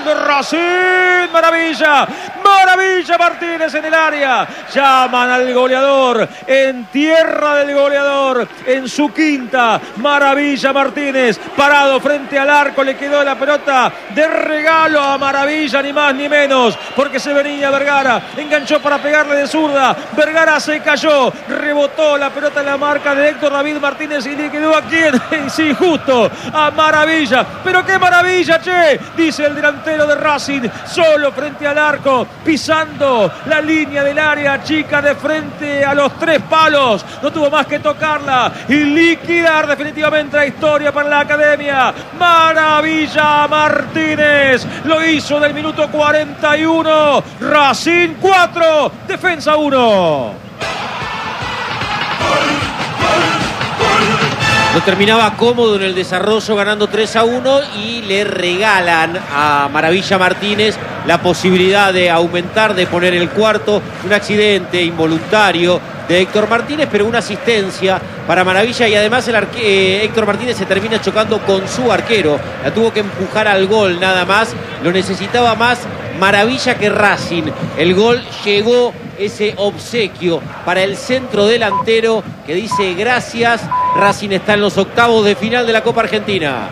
de Racing. Maravilla Martínez en el área. Llaman al goleador en tierra del goleador, en su quinta. Maravilla Martínez parado frente al arco, le quedó la pelota de regalo a Maravilla, ni más ni menos, porque se venía Vergara, enganchó para pegarle de zurda, Vergara se cayó, rebotó la pelota en la marca de Héctor David Martínez y le quedó a quién, sí, justo a Maravilla. Pero qué maravilla, che, dice el delantero de Racing, solo frente al arco, pisando la línea del área chica de frente a los 3 palos, no tuvo más que tocarla y liquidar definitivamente la historia para la Academia. Maravilla Martínez lo hizo del minuto 41. Racing 4, Defensa 1. Lo terminaba cómodo en el desarrollo, ganando 3-1, y le regalan a Maravilla Martínez la posibilidad de aumentar, de poner el cuarto. Un accidente involuntario de Héctor Martínez, pero una asistencia para Maravilla, y además Héctor Martínez se termina chocando con su arquero. La tuvo que empujar al gol nada más, lo necesitaba más Maravilla que Racing. El gol llegó, ese obsequio para el centro delantero que dice gracias. Racing está en los octavos de final de la Copa Argentina.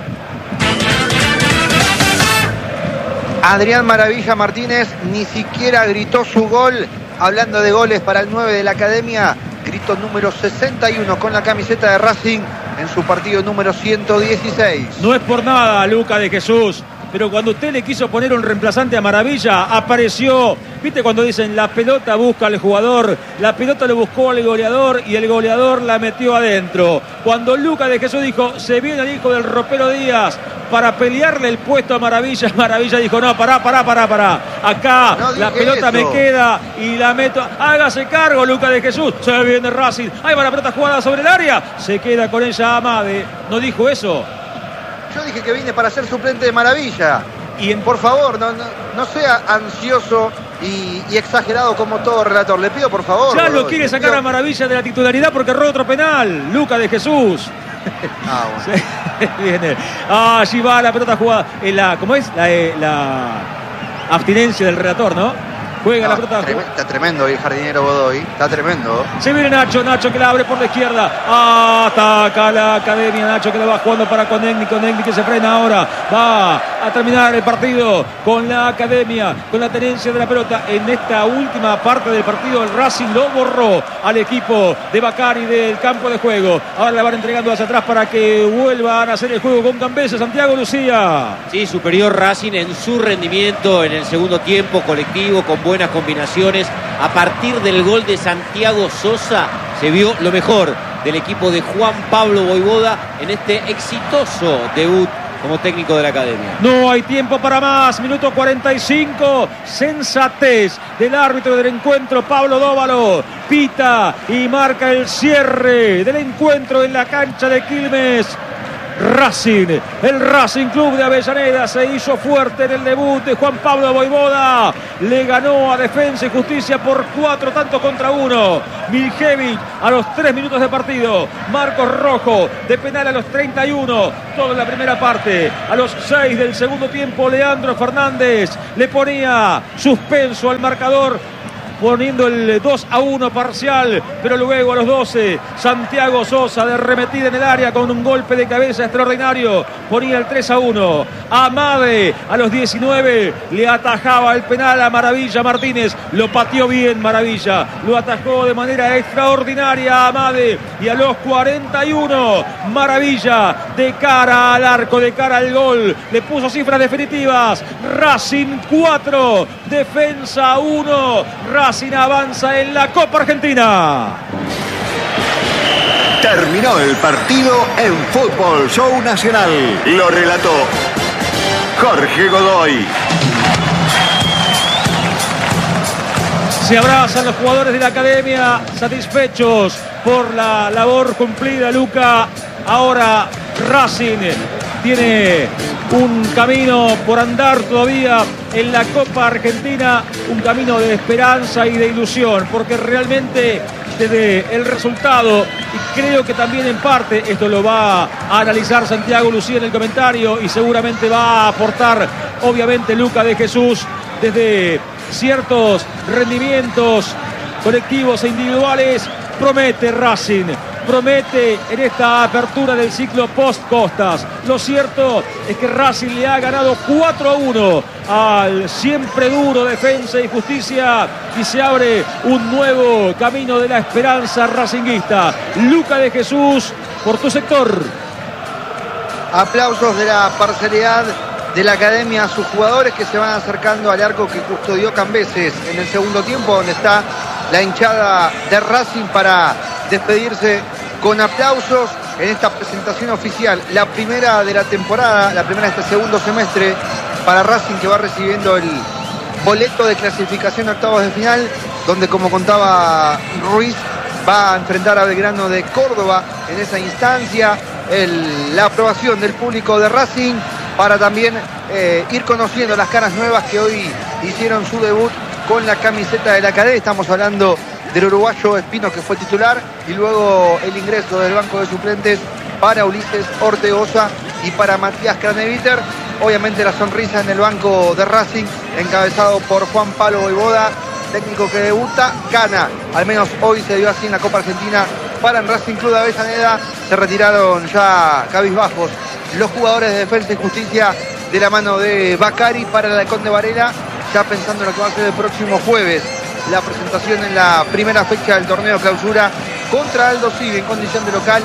Adrián Maravilla Martínez ni siquiera gritó su gol. Hablando de goles para el 9 de la Academia, grito número 61 con la camiseta de Racing en su partido número 116. No es por nada, Luca de Jesús, pero cuando usted le quiso poner un reemplazante a Maravilla, apareció. ¿Viste cuando dicen la pelota busca al jugador? La pelota lo buscó al goleador y el goleador la metió adentro. Cuando Luca de Jesús dijo, se viene el hijo del ropero Díaz para pelearle el puesto a Maravilla, Maravilla dijo, no, pará. Acá no la pelota eso. Me queda y la meto. Hágase cargo, Luca de Jesús. Se viene Racing. Ahí va la pelota jugada sobre el área. Se queda con ella Amade. ¿No dijo eso? Yo dije que vine para ser suplente de Maravilla. Por favor, no sea ansioso y exagerado como todo relator. Le pido, por favor. Ya lo quiere sacar a Maravilla de la titularidad porque erró otro penal. Luca de Jesús. Bueno. Viene. Allí va la pelota jugada. ¿Cómo es? La abstinencia del relator, ¿no? Juega la pelota. Está tremendo el jardinero Godoy. Está tremendo. Se viene Nacho que la abre por la izquierda. Ataca la Academia. Nacho que la va jugando para Conegni que se frena ahora. Va a terminar el partido con la Academia, con la tenencia de la pelota. En esta última parte del partido, el Racing lo borró al equipo de Bacari del campo de juego. Ahora la van entregando hacia atrás para que vuelvan a hacer el juego con Gambese. Santiago Lucía. Sí, superior Racing en su rendimiento en el segundo tiempo, colectivo, con buenas combinaciones. A partir del gol de Santiago Sosa se vio lo mejor del equipo de Juan Pablo Voivoda en este exitoso debut como técnico de la Academia. No hay tiempo para más. Minuto 45. Sensatez del árbitro del encuentro, Pablo Dóvalo. Pita y marca el cierre del encuentro en la cancha de Quilmes. Racing, el Racing Club de Avellaneda se hizo fuerte en el debut de Juan Pablo Voivoda. Le ganó a Defensa y Justicia por 4-1. Miljevic a los 3 minutos de partido. Marcos Rojo de penal a los 31. Todo en la primera parte. A los 6 del segundo tiempo, Leandro Fernández le ponía suspenso al marcador, poniendo el 2-1 parcial, pero luego a los 12, Santiago Sosa de arremetida en el área con un golpe de cabeza extraordinario, ponía el 3-1. Amade a los 19 le atajaba el penal a Maravilla Martínez, lo pateó bien Maravilla, lo atajó de manera extraordinaria a Amade, y a los 41, Maravilla de cara al arco, de cara al gol, le puso cifras definitivas. Racing 4, Defensa 1. Racing avanza en la Copa Argentina. Terminó el partido en Fútbol Show Nacional. Lo relató Jorge Godoy. Se abrazan los jugadores de la Academia, satisfechos por la labor cumplida, Luca. Ahora Racing tiene un camino por andar todavía en la Copa Argentina, un camino de esperanza y de ilusión, porque realmente desde el resultado, y creo que también en parte esto lo va a analizar Santiago Lucía en el comentario y seguramente va a aportar obviamente Luca de Jesús, desde ciertos rendimientos colectivos e individuales, promete Racing, promete en esta apertura del ciclo post-Costas. Lo cierto es que Racing le ha ganado 4-1 al siempre duro Defensa y Justicia y se abre un nuevo camino de la esperanza racinguista. Luca de Jesús, por tu sector. Aplausos de la parcialidad de la academia a sus jugadores que se van acercando al arco que custodió Cambeses en el segundo tiempo, donde está la hinchada de Racing para despedirse con aplausos en esta presentación oficial, la primera de la temporada, la primera de este segundo semestre para Racing, que va recibiendo el boleto de clasificación a octavos de final, donde, como contaba Ruiz, va a enfrentar a Belgrano de Córdoba en esa instancia. La aprobación del público de Racing para también ir conociendo las caras nuevas que hoy hicieron su debut con la camiseta de la cadena. Estamos hablando del uruguayo Espino, que fue titular, y luego el ingreso del banco de suplentes para Ulises Ortegoza y para Matías Craneviter. Obviamente la sonrisa en el banco de Racing, encabezado por Juan Pablo Voivoda, técnico que debuta, gana, al menos hoy se dio así en la Copa Argentina para el Racing Club de Avellaneda. Se retiraron ya cabizbajos los jugadores de Defensa y Justicia de la mano de Bacari para el Halcón de Varela, ya pensando en lo que va a ser el próximo jueves, la presentación en la primera fecha del torneo clausura contra Aldo Civi en condición de local.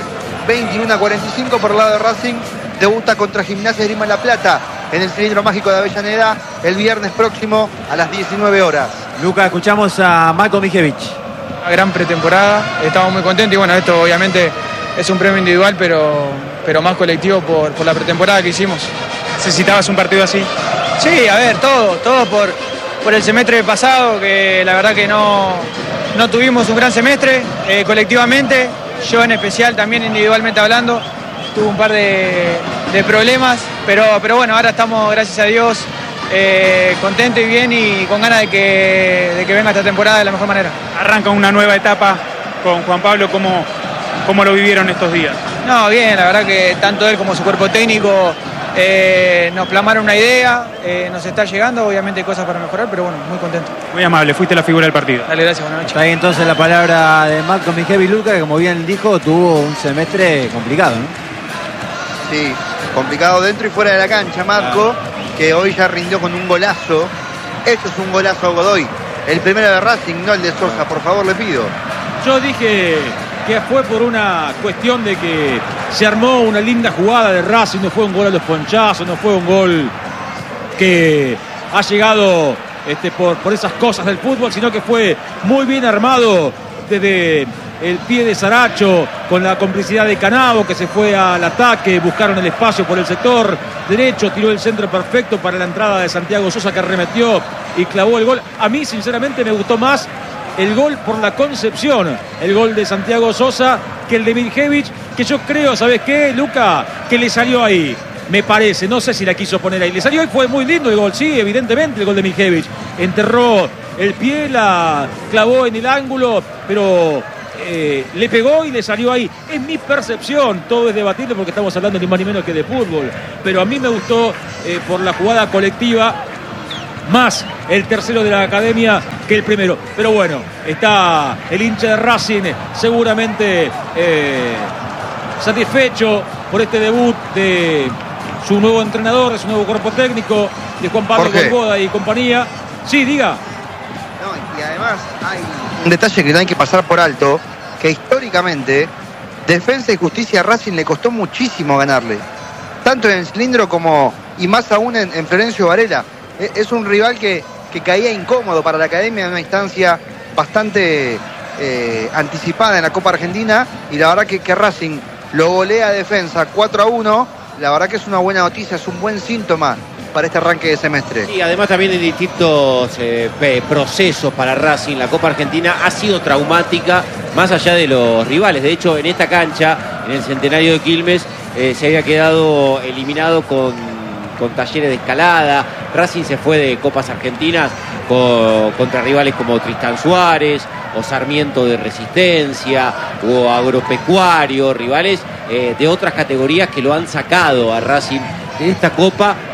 21-45 por el lado de Racing. Debuta contra Gimnasia de Grima La Plata en el Cilindro Mágico de Avellaneda el viernes próximo a las 19 horas. Luca, escuchamos a Marko Mijević. Una gran pretemporada, estamos muy contentos y bueno, esto obviamente es un premio individual, pero más colectivo por la pretemporada que hicimos. ¿Necesitabas un partido así? Sí, a ver, todo por el semestre pasado, que la verdad que no tuvimos un gran semestre colectivamente, yo en especial también individualmente hablando, tuve un par de problemas, pero bueno, ahora estamos, gracias a Dios, contentos y bien y con ganas de que venga esta temporada de la mejor manera. Arranca una nueva etapa con Juan Pablo, ¿cómo lo vivieron estos días? No, bien, la verdad que tanto él como su cuerpo técnico nos plasmaron una idea, nos está llegando, obviamente hay cosas para mejorar, pero bueno, muy contento. Muy amable, fuiste la figura del partido. Dale, gracias, buenas noches. Está ahí entonces la palabra de Marko Mijević, Luca, que como bien dijo, tuvo un semestre complicado, ¿no? Sí, complicado dentro y fuera de la cancha, Marco, que hoy ya rindió con un golazo. Esto es un golazo a Godoy. El primero de Racing, no el de Sosa, por favor, le pido. Yo dije que fue por una cuestión de que se armó una linda jugada de Racing, no fue un gol a los ponchazos, no fue un gol que ha llegado por esas cosas del fútbol, sino que fue muy bien armado desde el pie de Saracho, con la complicidad de Canavo, que se fue al ataque, buscaron el espacio por el sector derecho, tiró el centro perfecto para la entrada de Santiago Sosa, que arremetió y clavó el gol. A mí sinceramente me gustó más el gol por la concepción, el gol de Santiago Sosa, que el de Mijević, que yo creo, ¿sabes qué, Luca? Que le salió ahí, me parece, no sé si la quiso poner ahí, le salió ahí, fue muy lindo el gol, sí, evidentemente el gol de Mijević, enterró el pie, la clavó en el ángulo, pero le pegó y le salió ahí. Es mi percepción, todo es debatible porque estamos hablando ni más ni menos que de fútbol, pero a mí me gustó por la jugada colectiva más el tercero de la academia que el primero. Pero bueno, está el hincha de Racing seguramente satisfecho por este debut de su nuevo entrenador, de su nuevo cuerpo técnico, de Juan Pablo Voivoda y compañía. Sí, diga. No, y además hay un detalle que no hay que pasar por alto, que históricamente Defensa y Justicia a Racing le costó muchísimo ganarle, tanto en el Cilindro como, y más aún en Florencio Varela. Es un rival que caía incómodo para la academia en una instancia bastante anticipada en la Copa Argentina, y la verdad que Racing lo golea a Defensa 4-1, la verdad que es una buena noticia, es un buen síntoma para este arranque de semestre. Y además también en distintos procesos para Racing, la Copa Argentina ha sido traumática más allá de los rivales. De hecho, en esta cancha, en el Centenario de Quilmes, se había quedado eliminado con Talleres de Escalada. Racing se fue de Copas Argentinas contra rivales como Tristán Suárez o Sarmiento de Resistencia o Agropecuario, rivales de otras categorías que lo han sacado a Racing de esta Copa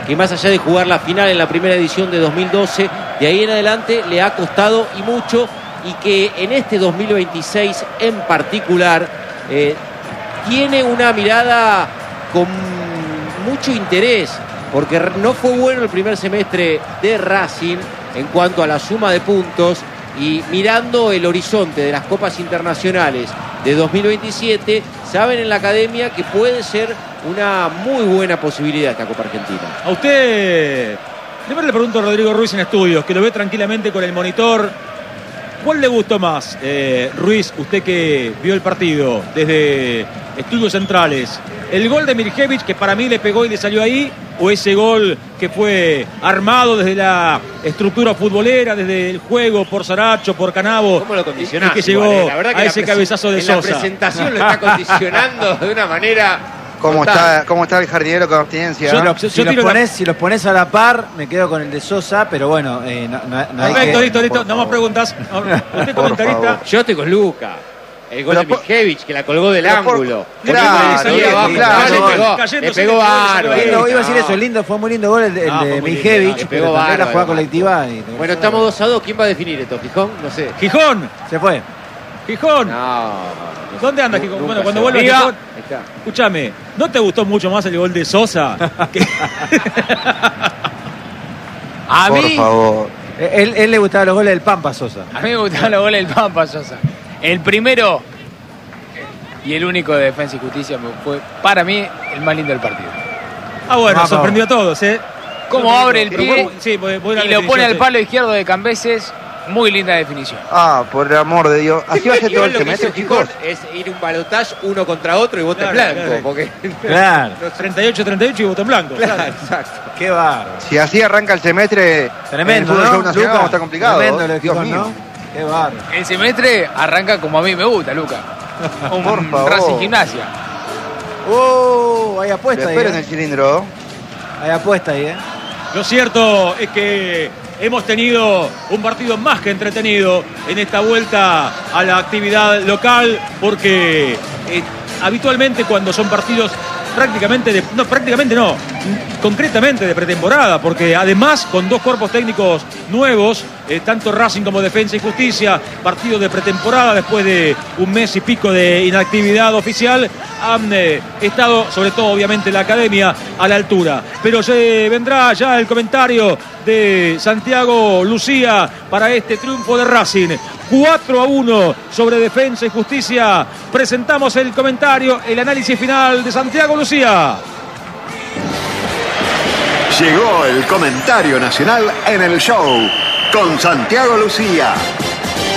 que más allá de jugar la final en la primera edición de 2012, de ahí en adelante le ha costado y mucho, y que en este 2026 en particular tiene una mirada con mucho interés, porque no fue bueno el primer semestre de Racing en cuanto a la suma de puntos, y mirando el horizonte de las copas internacionales de 2027, saben en la academia que puede ser una muy buena posibilidad esta Copa Argentina. A usted, primero le pregunto a Rodrigo Ruiz en estudios, que lo ve tranquilamente con el monitor. ¿Cuál le gustó más, Ruiz, usted que vio el partido desde estudios centrales? ¿El gol de Mirkevic, que para mí le pegó y le salió ahí? ¿O ese gol que fue armado desde la estructura futbolera, desde el juego por Saracho, por Canavo? ¿Cómo lo condicionás? Y que llegó La verdad que a ese cabezazo de Sosa. En la presentación lo está condicionando de una manera... ¿Cómo está el jardinero con abstinencia? Si los pones a la par, me quedo con el de Sosa, pero bueno, no hay Perfecto, que... listo. No más preguntas. Usted comentarista. Yo estoy con Luca. El gol de Mirkevic, que la colgó del ángulo. Le pegó bárbaro. Iba a decir eso, fue muy lindo gol el de Mirkevic, pero también la jugada colectiva. Bueno, estamos 2-2. ¿Quién va a definir esto? ¿Gijón? No sé. ¡Gijón! Se fue. ¡Gijón! No. ¿Dónde anda Gijón? Bueno, cuando vuelva Gijón. Escúchame, ¿no te gustó mucho más el gol de Sosa? A mí, por favor. Él le gustaban los goles del Pampa Sosa. A mí me gustaban los goles del Pampa Sosa. El primero y el único de Defensa y Justicia fue, para mí, el más lindo del partido. Ah, bueno, sorprendió a todos, ¿eh? Cómo abre el pie y lo pone al palo izquierdo de Cambeses. Muy linda definición. Por el amor de Dios. Así va a ser todo el semestre, chicos. Es ir un balotaje uno contra otro y voto en blanco. Porque... Claro. 38-38 y voto en blanco. Claro, exacto. Qué bárbaro. Si así arranca el semestre, Tremendo, el fútbol ¿no? nacional, vamos a estar complicado. Tremendo lo de Dios Gijón, mío. ¿no? Qué bárbaro. El semestre arranca como a mí me gusta, Luca. Por favor. Racing Gimnasia. Hay apuesta Lo ahí. espero en el cilindro. Hay apuesta ahí, Lo cierto es que hemos tenido un partido más que entretenido en esta vuelta a la actividad local, porque habitualmente cuando son partidos concretamente de pretemporada, porque además con dos cuerpos técnicos nuevos, tanto Racing como Defensa y Justicia, partidos de pretemporada después de un mes y pico de inactividad oficial, han estado, sobre todo obviamente la academia, a la altura. Pero se vendrá ya el comentario de Santiago Lucía para este triunfo de Racing. 4-1 sobre Defensa y Justicia. Presentamos el comentario, el análisis final de Santiago Lucía. Llegó el comentario nacional en el show con Santiago Lucía.